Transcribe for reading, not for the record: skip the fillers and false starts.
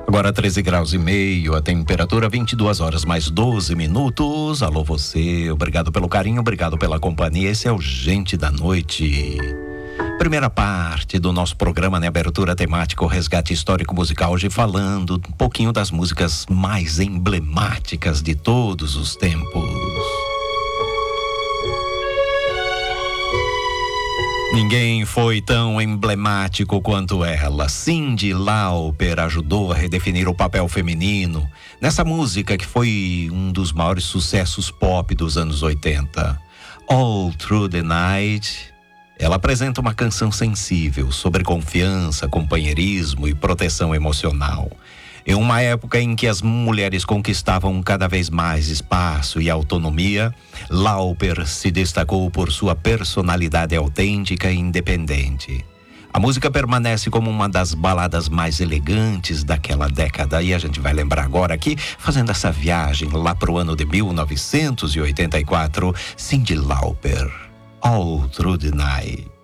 Agora 13 graus e meio, a temperatura 22 horas mais 12 minutos. Alô você, obrigado pelo carinho, obrigado pela companhia. Esse é o Gente da Noite. Primeira parte do nosso programa, né? Abertura temática, o resgate histórico musical. Hoje falando um pouquinho das músicas mais emblemáticas de todos os tempos. Ninguém foi tão emblemático quanto ela. Cyndi Lauper ajudou a redefinir o papel feminino nessa música que foi um dos maiores sucessos pop dos anos 80. All Through the Night. Ela apresenta uma canção sensível sobre confiança, companheirismo e proteção emocional. Em uma época em que as mulheres conquistavam cada vez mais espaço e autonomia, Lauper se destacou por sua personalidade autêntica e independente. A música permanece como uma das baladas mais elegantes daquela década e a gente vai lembrar agora aqui, fazendo essa viagem lá pro ano de 1984, Cyndi Lauper, All Through the Night.